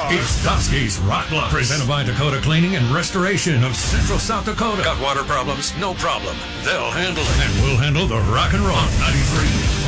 It's Dusky's Rock Bluff, presented by Dakota Cleaning and Restoration of Central South Dakota. Got water problems? No problem. They'll handle it. And we'll handle the rock and roll. 93.